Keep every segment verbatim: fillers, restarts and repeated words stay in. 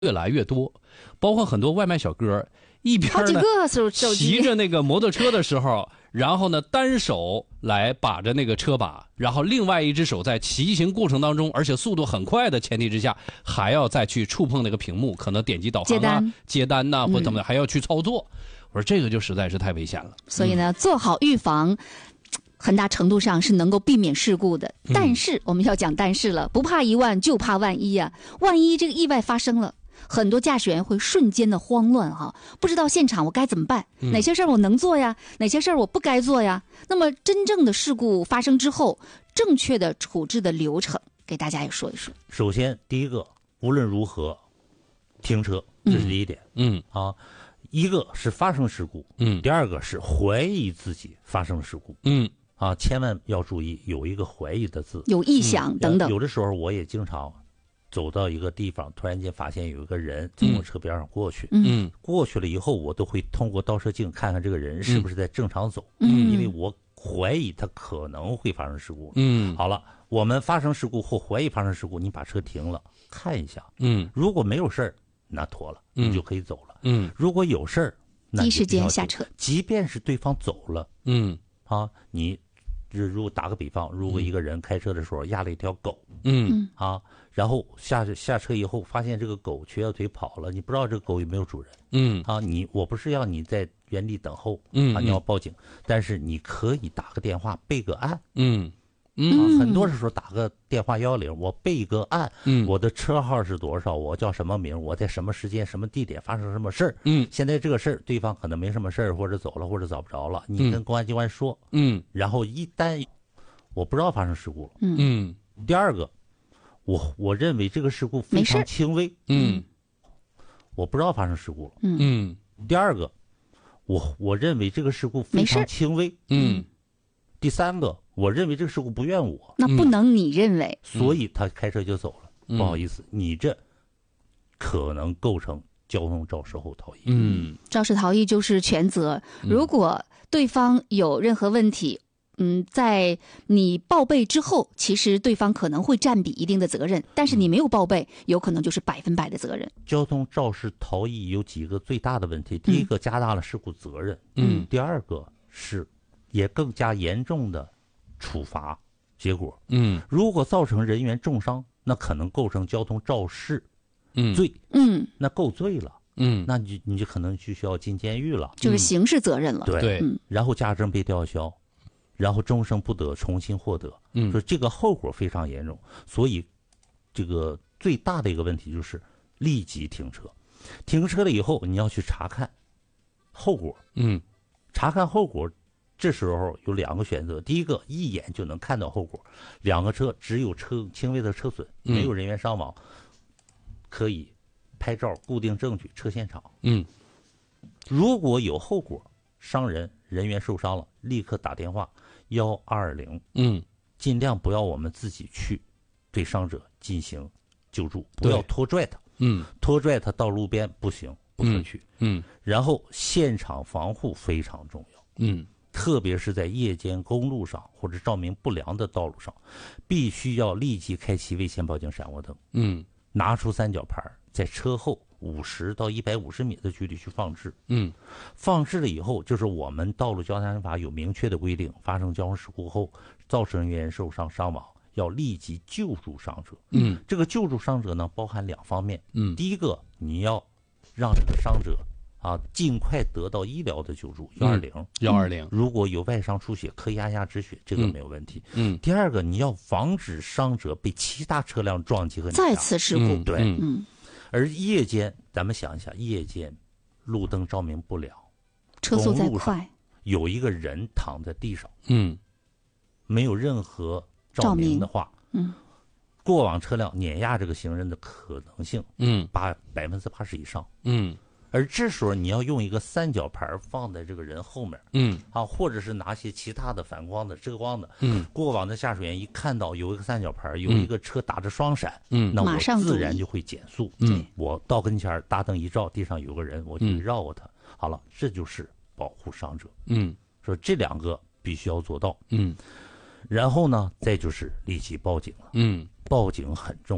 越来越多，包括很多外卖小哥一边好几呢个手手机骑着那个摩托车的时候，然后呢单手来把着那个车把，然后另外一只手在骑行过程当中，而且速度很快的前提之下，还要再去触碰那个屏幕，可能点击导航啊、 接单接单呐、或怎么的，还要去操作。我说这个就实在是太危险了。 所以呢，做好预防，很大程度上是能够避免事故的。但是我们要讲但是了，不怕一万就怕万一啊！万一这个意外发生了，很多驾驶员会瞬间的慌乱哈，不知道现场我该怎么办，哪些事儿我能做呀，哪些事儿我不该做呀？那么真正的事故发生之后，正确的处置的流程，给大家也说一说。 首先，第一个，无论如何，停车，这是第一点。 嗯啊，一个是发生事故， 嗯第二个是怀疑自己发生事故。 嗯啊，千万要注意有一个怀疑的字， 有异响等等。 有的时候我也经常走到一个地方，突然间发现有一个人从我车边上过去， 嗯过去了以后，我都会通过倒车镜看看这个人是不是在正常走， 嗯因为我怀疑他可能会发生事故。 嗯好了，我们发生事故或怀疑发生事故，你把车停了看一下， 嗯如果没有事儿，那妥了， 嗯你就可以走了。 嗯如果有事儿，那第一时你就必须要间下车。 即便是对方走了嗯啊，你如果打个比方，如果一个人开车的时候压了一条狗嗯啊，然后下下车以后发现这个狗瘸着腿跑了，你不知道这个狗有没有主人嗯啊？你我不是让你在原地等候嗯啊，你要报警，但是你可以打个电话备个案。 嗯啊嗯， 很多时候打个电话幺幺零，我备个案， 嗯我的车号是多少，我叫什么名，我在什么时间、什么地点发生什么事儿。 嗯现在这个事儿，对方可能没什么事儿，或者走了，或者找不着了，你嗯跟公安机关说， 嗯然后一旦我不知道发生事故了， 嗯第二个，我我认为这个事故非没事常轻微， 嗯我不知道发生事故了。 嗯第二个，我我认为这个事故非没事常轻微。 嗯第三个，我认为这个事故不怨我， 那不能你认为， 所以他开车就走了。 嗯不好意思，你这可能构成交通肇事后逃逸。 嗯肇事逃逸就是全责。如果对方有任何问题，嗯，在你报备之后，其实对方可能会占比一定的责任，但是你没有报备，有可能就是百分百的责任。 交通肇事逃逸有几个最大的问题，第一个加大了事故责任， 嗯第二个是也更加严重的处罚结果。 嗯如果造成人员重伤，那可能构成交通肇事嗯罪， 嗯， 那够罪了， 嗯那你就你就可能就需要进监狱了。 就是刑事责任了。 对， 对嗯然后驾证被吊销，然后终生不得重新获得， 嗯说这个后果非常严重。所以，这个最大的一个问题就是立即停车。停车了以后，你要去查看后果， 嗯查看后果。这时候有两个选择，第一个一眼就能看到后果，两个车只有车轻微的车损， 嗯没有人员伤亡，可以拍照固定证据，撤现场。 嗯如果有后果，伤人人员受伤了，立刻打电话幺二零， 嗯尽量不要我们自己去对伤者进行救助，不要拖拽他， 嗯拖拽他到路边不行，不可取。 嗯然后现场防护非常重要， 嗯特别是在夜间公路上或者照明不良的道路上，必须要立即开启危险报警闪光灯， 嗯拿出三角牌，在车后五十到一百五十米的距离去放置。 嗯放置了以后，就是我们道路交通安全法有明确的规定，发生交通事故后，造成人员受伤伤亡，要立即救助伤者。 嗯这个救助伤者呢，包含两方面。 嗯第一个，你要让这个伤者啊尽快得到医疗的救助，幺二零。 幺二零如果有外伤出血，可以压压止血，这个没有问题。 嗯第二个，你要防止伤者被其他车辆撞击和碾再压。 次事故。 嗯对嗯嗯， 而夜间，咱们想一下，夜间路灯照明不良， 车速再公路上快， 有一个人躺在地上， 嗯没有任何照明的话， 嗯， 过往车辆碾压这个行人的可能性嗯八百分之八十以上。 嗯而这时候你要用一个三角牌放在这个人后面嗯啊，或者是拿些其他的反光的、遮光的。 嗯过往的驾驶员一看到有一个三角牌，有一个车打着双闪， 嗯那我马上注意自然就会减速。 嗯我到跟前儿大灯一照，地上有个人，我就嗯绕过他。好了，这就是保护伤者。 嗯说这两个必须要做到。 嗯然后呢，再就是立即报警了。 嗯报警很重要，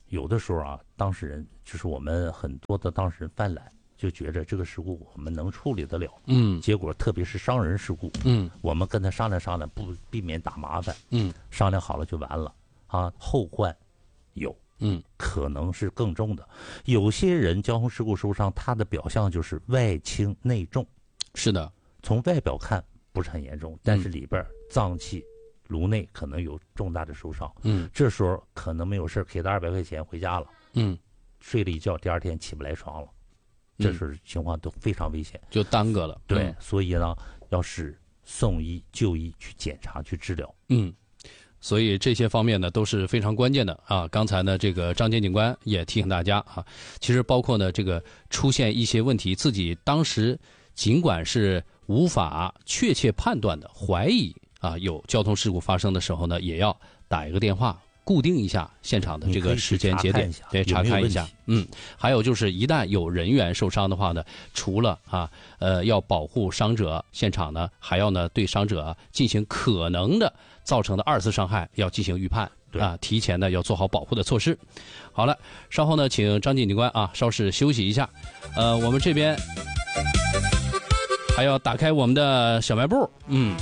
有的时候啊，当事人就是我们很多的当事人犯懒，就觉着这个事故我们能处理得了， 嗯， 结果特别是伤人事故， 嗯， 我们跟他商量商量，不避免打麻烦， 嗯， 商量好了就完了啊，后患有， 嗯， 可能是更重的。有些人交通事故受伤，他的表象就是外轻内重， 是的， 从外表看不是很严重，但是里边脏器、颅内可能有重大的受伤， 嗯， 这时候可能没有事，给他二百块钱回家了， 嗯， 睡了一觉，第二天起不来床了。这是情况都非常危险， 就耽搁了。 对， 嗯、 所以呢，要是送医就医去检查去治疗。 嗯，所以这些方面呢都是非常关键的啊。刚才呢，这个张坚警官也提醒大家啊，其实包括呢这个出现一些问题，自己当时尽管是无法确切判断的，怀疑啊有交通事故发生的时候呢，也要打一个电话。固定一下现场的这个时间节点，对，查看一下。嗯，还有就是一旦有人员受伤的话呢，除了啊呃要保护伤者，现场呢还要呢对伤者进行可能的造成的二次伤害要进行预判啊，提前呢要做好保护的措施。好了，稍后呢请张警官啊稍事休息一下，呃我们这边还要打开我们的小卖部，嗯。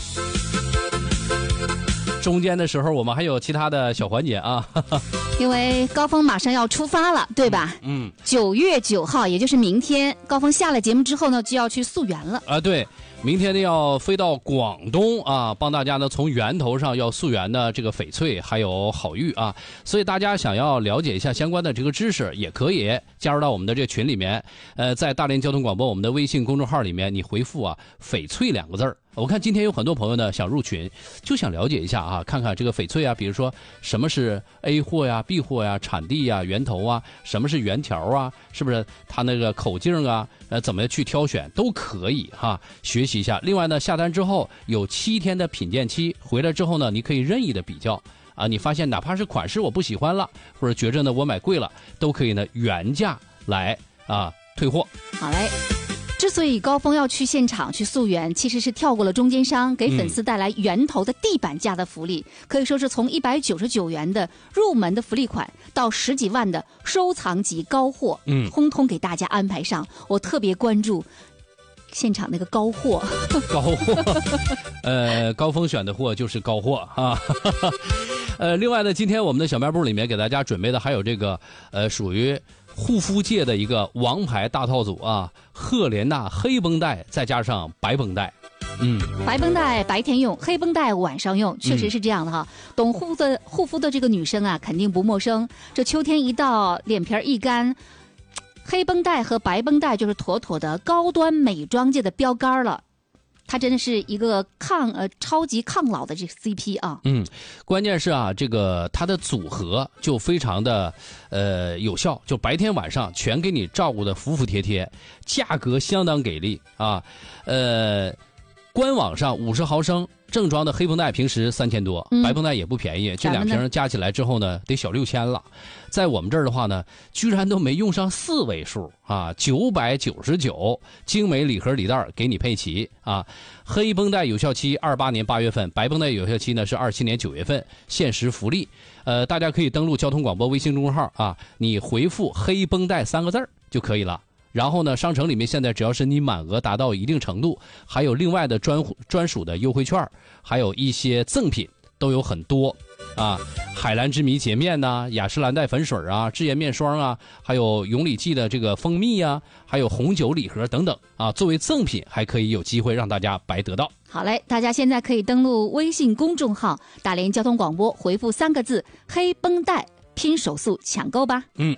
中间的时候，我们还有其他的小环节啊， 因为高峰马上要出发了，对吧？ 嗯， 九月九号，也就是明天，高峰下了节目之后呢，就要去溯源了。 啊，对，明天呢要飞到广东啊，帮大家呢从源头上要溯源的这个翡翠还有好玉啊，所以大家想要了解一下相关的这个知识，也可以加入到我们的这个群里面。呃，在大连交通广播我们的微信公众号里面，你回复啊“翡翠”两个字儿。我看今天有很多朋友呢想入群，就想了解一下啊，看看这个翡翠啊，比如说什么是 A 货呀、B 货呀、产地呀、源头啊，什么是原条啊，是不是它那个口径啊，呃，怎么去挑选都可以哈，学习一下。另外呢，下单之后有七天的品鉴期，回来之后呢，你可以任意的比较啊，你发现哪怕是款式我不喜欢了，或者觉着呢我买贵了，都可以呢原价来啊退货。 好嘞。之所以高峰要去现场去溯源，其实是跳过了中间商，给粉丝带来源头的地板价的福利，嗯、可以说是从一百九十九元的入门的福利款到十几万的收藏级高货， 嗯， 通通给大家安排上。我特别关注现场那个高货， 高货，呃，高峰选的货就是高货啊。呃，另外呢，今天我们的小卖部里面给大家准备的还有这个呃，属于护肤界的一个王牌大套组啊，赫莲娜黑绷带再加上白绷带。嗯， 白绷带白天用，黑绷带晚上用，确实是这样的哈。嗯、懂护肤的护肤的这个女生啊，肯定不陌生。这秋天一到，脸皮一干，黑绷带和白绷带就是妥妥的高端美妆界的标杆了。它真的是一个抗呃超级抗老的这个 C P 啊。 嗯，关键是啊，这个它的组合就非常的呃有效，就白天晚上全给你照顾的服服帖帖，价格相当给力啊。呃，官网上五十毫升正装的黑绷带平时三千多，嗯、白绷带也不便宜，这两瓶加起来之后呢，得小六千了。在我们这儿的话呢，居然都没用上四位数啊，九百九十九，精美礼盒礼袋给你配齐啊。黑绷带有效期二八年八月份，白绷带有效期呢是二七年九月份，限时福利。呃，大家可以登录交通广播微信公众号啊，你回复黑绷带三个字就可以了。然后呢，商城里面现在只要是你满额达到一定程度，还有另外的专专属的优惠券，还有一些赠品都有很多啊，海蓝之谜洁面呐、啊，雅诗兰黛粉水啊，智妍面霜啊，还有永礼记的这个蜂蜜啊，还有红酒礼盒等等啊，作为赠品还可以有机会让大家白得到。 好嘞，大家现在可以登录微信公众号大连交通广播，回复三个字黑绷带，拼手速抢购吧。 嗯。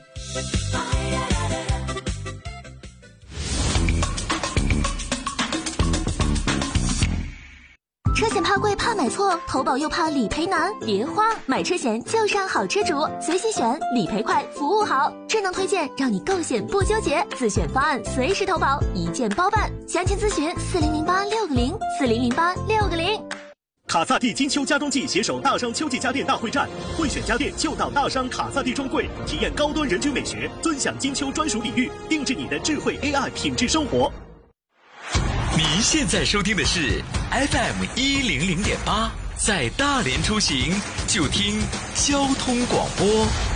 车险怕贵怕买错，投保又怕理赔难，别慌，买车险就上好车主，随心选，理赔快，服务好，智能推荐让你购险不纠结，自选方案随时投保，一键包办，详情咨询四零零八六个零四零零八六个零。 卡萨帝金秋家装季携手大商秋季家电大会战，会选家电就到大商卡萨帝专柜，体验高端人均美学，尊享金秋专属礼遇，定制你的智慧 A I 品质生活。 您现在收听的是 F M 一零零点八，在大连出行就听交通广播。